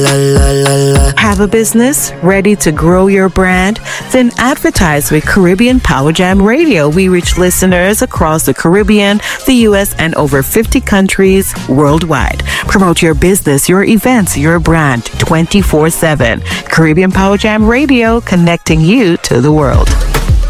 Have a business ready to grow your brand? Then advertise with Caribbean Power Jam Radio. We reach listeners across the Caribbean, the U.S., and over 50 countries worldwide. Promote your business, your events, your brand 24/7. Caribbean Power Jam Radio, connecting you to the world.